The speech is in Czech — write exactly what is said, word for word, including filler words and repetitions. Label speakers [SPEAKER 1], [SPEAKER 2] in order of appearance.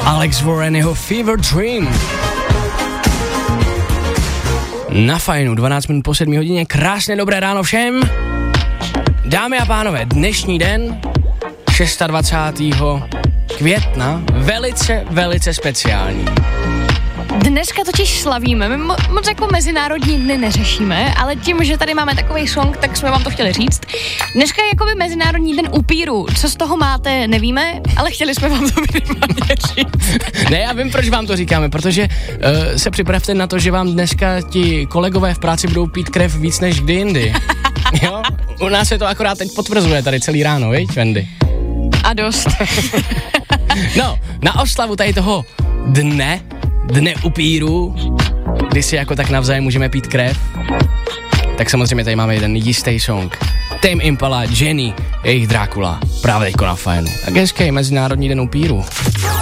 [SPEAKER 1] Alex Warren, jeho Fever Dream. Na Fajnu, dvanáct minut po sedmé hodině, krásné dobré ráno všem. Dámy a pánové, dnešní den, dvacátého šestého května, velice, velice speciální.
[SPEAKER 2] Dneska totiž slavíme, my mo- moc jako mezinárodní dny neřešíme, ale tím, že tady máme takový song, tak jsme vám to chtěli říct. Dneska je jakoby mezinárodní den upírů, co z toho máte, nevíme, ale chtěli jsme vám to minimálně říct.
[SPEAKER 1] Ne, já vím, proč vám to říkáme, protože uh, se připravte na to, že vám dneska ti kolegové v práci budou pít krev víc než kdy jindy. Jo? U nás se to akorát teď potvrzuje tady celý ráno, viď, Wendy?
[SPEAKER 2] A dost.
[SPEAKER 1] No, na oslavu tady toho dne, dne upírů, kdy si jako tak navzájem můžeme pít krev, tak samozřejmě tady máme jeden jistý song. Tame Impala, Jenny, jejich Drákula, právě jako na Fajnu. Tak hezký mezinárodní den upírů.